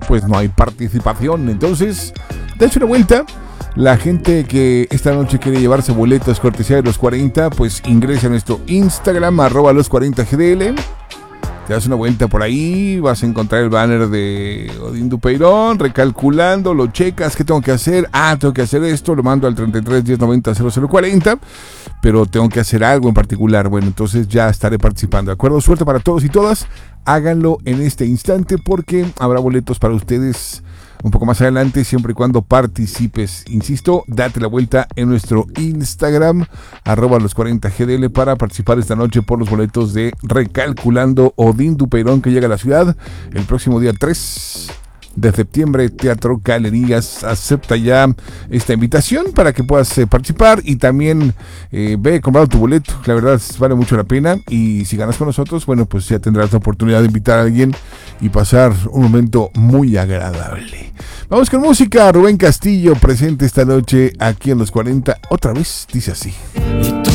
pues no hay participación. Entonces, dense una vuelta. La gente que esta noche quiere llevarse boletos cortesía de los 40, pues ingresa a nuestro Instagram, @los40gdl. Te das una vuelta por ahí, vas a encontrar el banner de Odín Dupeirón, recalculando, lo checas, ¿qué tengo que hacer? Tengo que hacer esto, lo mando al 33 10 90 0040, pero tengo que hacer algo en particular. Bueno, entonces ya estaré participando, ¿de acuerdo? Suerte para todos y todas, háganlo en este instante porque habrá boletos para ustedes un poco más adelante, siempre y cuando participes. Insisto, date la vuelta en nuestro Instagram, @los40gdl, para participar esta noche por los boletos de Recalculando Odín Dupeirón, que llega a la ciudad el próximo día 3 de septiembre. Teatro Galerías acepta ya esta invitación para que puedas participar y también ve comprando tu boleto. La verdad vale mucho la pena, y si ganas con nosotros, bueno, pues ya tendrás la oportunidad de invitar a alguien y pasar un momento muy agradable. Vamos con música. Rubén Castillo presente esta noche aquí en Los 40. Otra vez dice así.